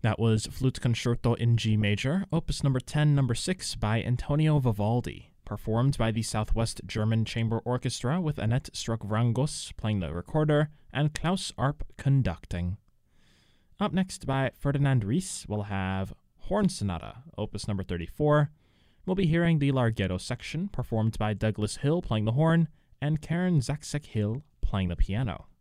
That was Flute Concerto in G major, opus number 10, number 6 by Antonio Vivaldi, performed by the Southwest German Chamber Orchestra with Annette Struck-Vrangos playing the recorder and Klaus Arp conducting. Up next by Ferdinand Ries, we'll have Horn Sonata, opus number 34. We'll be hearing the Larghetto section performed by Douglas Hill playing the horn and Karen Zaksek-Hill playing the piano.